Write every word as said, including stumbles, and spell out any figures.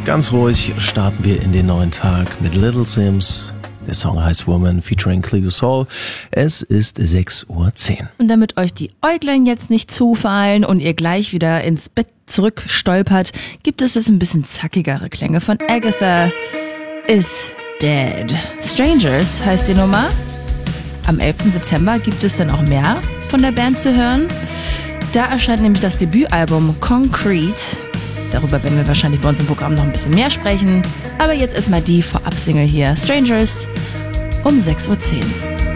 Ganz ruhig starten wir in den neuen Tag mit Little Sims. Der Song heißt Woman featuring Cleo Sol. Es ist sechs Uhr zehn. Und damit euch die Äuglein jetzt nicht zufallen und ihr gleich wieder ins Bett zurückstolpert, gibt es jetzt ein bisschen zackigere Klänge von Agatha is Dead. Strangers heißt die Nummer. Am elften September gibt es dann auch mehr von der Band zu hören. Da erscheint nämlich das Debütalbum Concrete. Darüber werden wir wahrscheinlich bei uns im Programm noch ein bisschen mehr sprechen. Aber jetzt erstmal die Vorab-Single hier. Strangers um sechs Uhr zehn.